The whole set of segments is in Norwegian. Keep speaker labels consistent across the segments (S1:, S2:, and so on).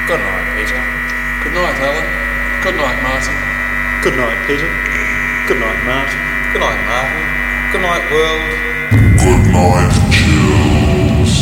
S1: Good night, Peter. Good night, Ellen. Good night, Martin.
S2: Good night, Peter. Good night, Martin.
S1: Good night, Martin. Good night, world.
S3: Good night, Chills.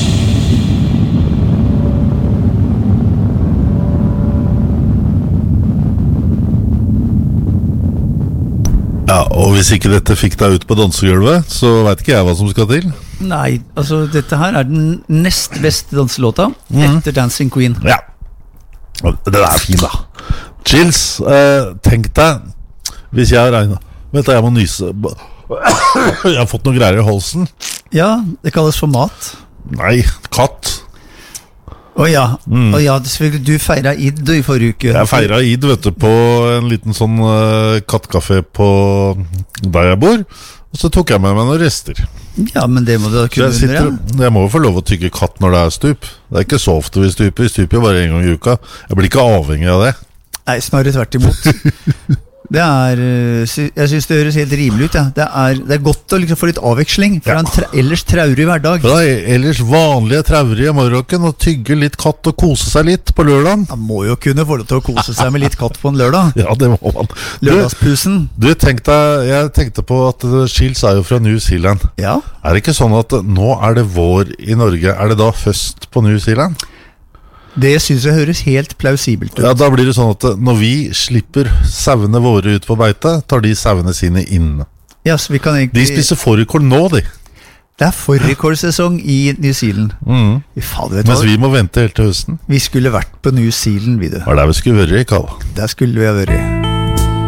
S4: Ja, og hvis ikke dette fikk deg ut på dansegulvet, så vet ikke jeg hva som skal til.
S5: Nei, altså dette her er den nest beste danselåta etter Dancing Queen.
S4: Ja, den er fin da. Chills, tenk deg hvis jeg har regnet. Vent da, jeg må nyse. Jeg har fått noen greier i halsen.
S5: Ja, det kalles for mat.
S4: Nei, katt.
S5: Åja, selvfølgelig, du feiret Id i forrige uke.
S4: Jeg feiret Id, vet du, på en liten sånn kattkafé på der jeg bor. Og så tok jeg med meg noen rester.
S5: Ja, men det må du da kunne
S4: jeg må jo få lov å tygge katt når det er stup. Det er ikke så ofte vi stuper bare en gang i uka. Jeg blir ikke avhengig av det.
S5: Nei, snarere tvert imot. Det er, jeg synes det høres helt rimelig ut, ja. Det er godt å liksom få litt avveksling fra en ellers traurig hverdag.
S4: Ja, ellers vanlige traurige morgenrocken, og tygge litt katt og kose seg litt på lørdagen.
S5: Man må jo kunne få lov til å kose seg med litt katt på en lørdag.
S4: Ja, det må man.
S5: Lørdagspusen.
S4: Jeg tenkte på at Chills er jo fra New Zealand.
S5: Ja.
S4: Er det ikke sånn at nå er det vår i Norge? Er det da høst på New Zealand?
S5: Det synes jeg høres helt plausibelt ut.
S4: Ja, da blir det sånn at når vi slipper sauene våre ut på beite, tar de sauene sine inne.
S5: Ja, så vi kan egentlig...
S4: De spiser fårikål nå, de.
S5: Det er fårikålsesong i New Zealand. Fader,
S4: mens vi må vente helt til høsten.
S5: Vi skulle vært på New Zealand, vi du.
S4: Var det vi skulle være i, Karl?
S5: Der skulle vi ha vært.